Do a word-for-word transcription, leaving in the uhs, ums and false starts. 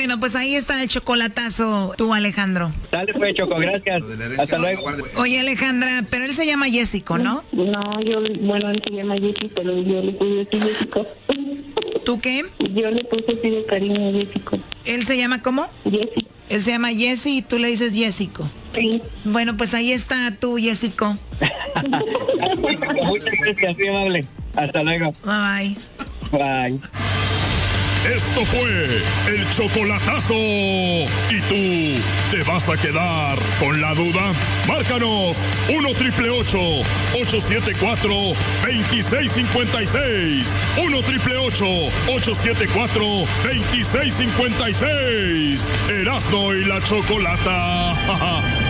Bueno, pues ahí está el chocolatazo, tú, Alejandro. Dale pues, Choco, gracias. Hasta luego. Oye, Alejandra, pero él se llama Jessico, ¿no? No, yo, bueno, él se llama Jessico, pero yo le puse así Jessico. ¿Tú qué? Yo le puse así de cariño a Jessico. ¿Él se llama cómo? Jessico. Él se llama Jesse y tú le dices Jessico. Sí. Bueno, pues ahí está tú, Jessico. Muchas gracias, muy amable. Hasta luego. Bye, bye. Bye. Esto fue el chocolatazo. ¿Y tú te vas a quedar con la duda? Márcanos uno triple ocho, ocho siete cuatro, dos seis cinco seis. uno triple ocho, ocho siete cuatro, dos seis cinco seis. Erasmo y la Chocolata.